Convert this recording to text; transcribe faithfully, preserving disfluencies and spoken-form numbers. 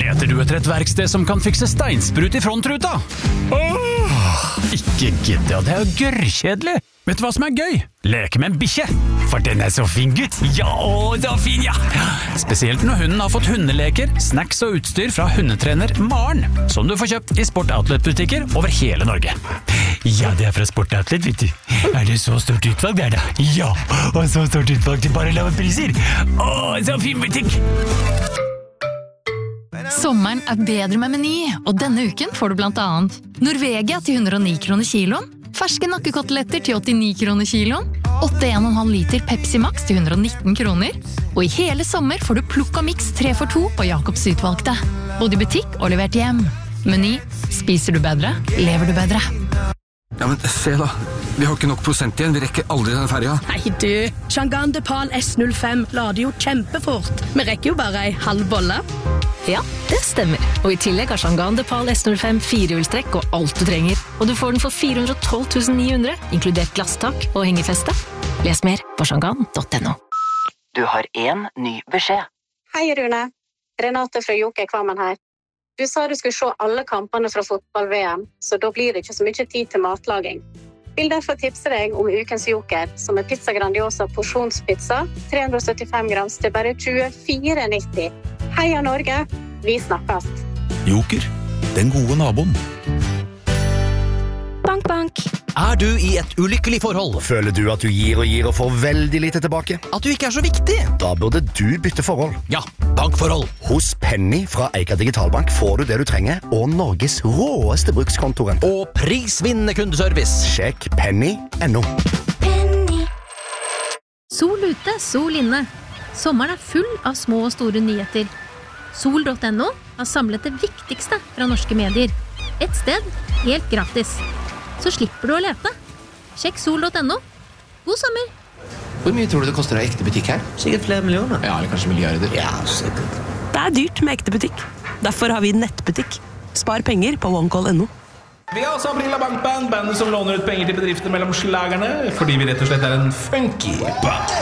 Leter du etter et verksted som kan fikse steinsprut i frontruta? Åh, ikke gidde, det er jo gørrkjedelig. Vet du hva som er gøy? Leke med en bikkje. For den er så fin, gutt. Ja, å, så fin, ja. Spesielt når hunden har fått hundeleker, snacks og utstyr fra hundetrener Maren, som du får kjøpt i Sport Outlet-butikker over hele Norge. Ja, det er fra Sport Outlet, vet du. Er det så stort utvalg der da? Ja, og så stort utvalg til bare lave priser. Åh, så fin butikk. Sommeren er bedre med Meny, og denne uken får du blant annet Norvegia til hundre og ni kroner kiloen, ferske nakkekoteletter til åttini kroner kiloen, åtte komma fem liter Pepsi Max til hundre og nitten kroner, og i hele sommer får du Plukka Mix tre for to på Jacobs utvalgte. Både i butikk og levert hjem. Meny. Spiser du bedre, lever du bedre. Ja, men se da. Vi har ikke nok prosent igjen. Vi rekker aldri denne ferja. Nei, du. Shangan Depal S null fem lader jo kjempefort. Vi rekker jo bare ei halv bolle. Ja, det stemmer. Og i tillegg har Shangan Depal S null fem firehjulstrekk og alt du trenger. Og du får den for fire hundre og tolv tusen ni hundre, inkludert glasstak og hengefeste. Les mer på shangan punktum no. Du har en ny beskjed. Hei, Rune. Renate fra Joker Kvammen her. Du sa du skulle se alle kampene fra fotball-V M, så da blir det ikke så mye tid til matlaging. Vil derfor tipse deg om ukens Joker, som er pizza grandiosa porsjonspizza, tre hundre og syttifem grams til bare tjuefire nitti. Heia Norge, vi snakkes. Joker, den gode naboen. Bank, bank. Er du i et ulykkelig forhold? Føler du at du gir og gir og får veldig lite tilbake? At du ikke er så viktig? Da burde du bytte forhold. Ja, bankforhold. Hos Penny fra Eika Digitalbank får du det du trenger, og Norges råeste brukskontoren. Og prisvinnende kundeservice. Sjekk penny punktum no. Penny. Sol ute, sol inne. Sommeren er full av små og store nyheter. Sol punktum no har samlet det viktigste fra norske medier. Et sted, helt gratis. Så slipper du å lete. Sjekk sol punktum no. God sommer! Hvor mye tror du det koster å ha ekte butikk her? Sikkert flere millioner. Ja, eller kanskje milliarder. Ja, sikkert. Det er dyrt med ekte butikk. Derfor har vi nettbutikk. Spar penger på onecall punktum no. Vi har også Aprila Bankband, bandet som låner ut penger til bedrifter mellom slagerne, fordi vi rett og slett er en funky band.